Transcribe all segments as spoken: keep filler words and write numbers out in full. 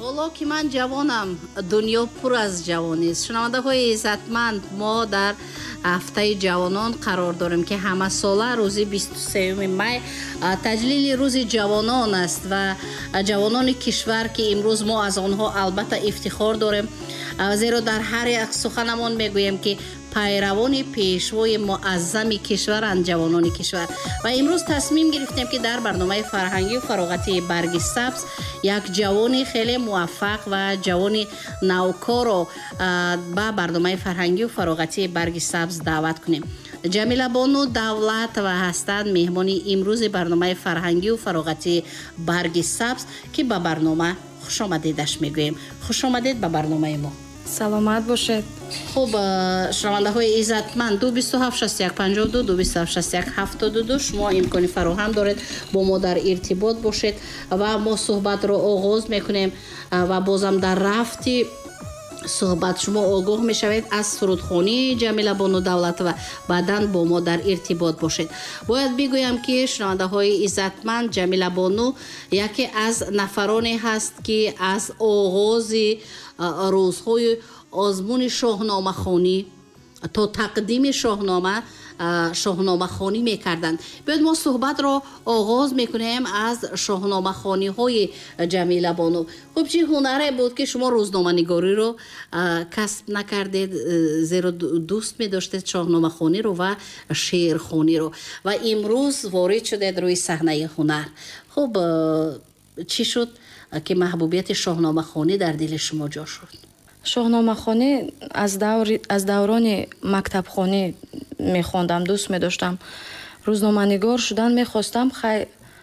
ҳоло ки ман ҷавонам, дунё пур аз ҷавонист. шунавандаҳои иззатманд, мо дар ҳафтаи ҷавонон қарор дорем ки ҳамасола рӯзи бисту сеюми май таҷлили рӯзи ҷавонон аст ва ҷавонони кишвар ки имрӯз мо аз онҳо албатта ифтихор дорем, зеро дар ҳар як суханамон мегӯем ки пайравони пешвои муаззами кишваранд ҷавонони кишвар. Ва имрӯз тасмим гирифтем ки дар барномаи фарҳангию фароғатии барги сабз як ҷавони хеле муваффақ ва ҷавони навкорро ба барномаи фарҳангию фароғатии барги сабз даъват кунем. ҷамила бону давлатова ҳастанд меҳмони имрӯзи барномаи фарҳангию фароғатии барги сабз ки ба барнома хушомадедаш мегӯем. Хушомадед ба барномаи мо. саломат бошед. хуб, шунавандаҳои иззатманд, ду бисту ҳафт шаст як панҷоҳу ду ду бисту ҳафт шаст як ҳафтоду ду шумо имкони фароҳам доред бо мо дар иртибот бошед ва мо суҳбатро оғоз мекунем ва бозам дар рафти суҳбат шумо огоҳ мешавед аз сурудхонии ҷамила бону давлатова. баъдан бо мо дар иртибот бошед. бояд бигӯям ки шунавандаҳои иззатманд, ҷамила бону яке аз нафароне ҳаст ки аз оғози рӯзҳои озмуни шоҳномахонӣ то тақдими шоҳнома шоҳномахонӣ мекарданд. биёед мо суҳбатро оғоз мекунем аз шоҳномахониҳои ҷамила бону. хуб, чӣ ҳунаре буд ки шумо рӯзноманигориро касб накардед, зеро дӯст медоштед шоҳномахониро ва шеърхониро ва имрӯз ворид шудед рӯи саҳнаи ҳунар. хуб, чӣ шуд ки маҳбубияти шоҳномахонӣ дар дили шумо ҷо шуд? шоҳномахонӣ аз даври аз даврони мактабхонӣ мехондам, дӯст медоштам. рӯзноманигор шудан мехостам. хай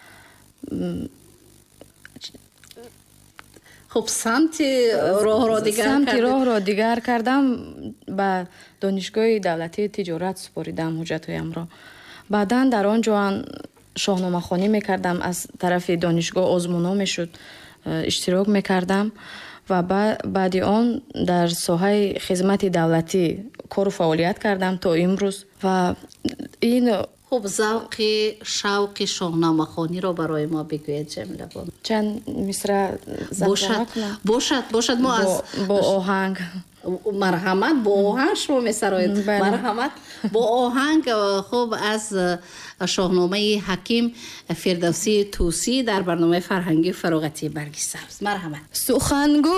хуб, самти роҳро дигар самти роҳро дигар кардам. ба донишгоҳи давлатии тиҷорат супоридам ҳуҷҷатҳоямро. баъдан дар он ҷо шоҳномахонӣ мекардам. аз тарафи донишгоҳ озмунҳо мешуд, иштирок мекардам ва баъди он дар соҳаи хизмати давлатӣ кору фаъолият кардам то имрӯз. ва ин хуб, завқи шавқи шоҳномахониро барои мо бигӯед ҷамила бону. чанд мисра бошад бошад бошад мо аз бо оҳанг. марҳамат, бо оҳанг шумо месароед. марҳамат, бо оҳанг. хуб, аз шоҳномаи ҳаким фирдавсии тӯсӣ дар барномаи фарҳангии фароғатии барги сабз. марҳамат. сухангӯ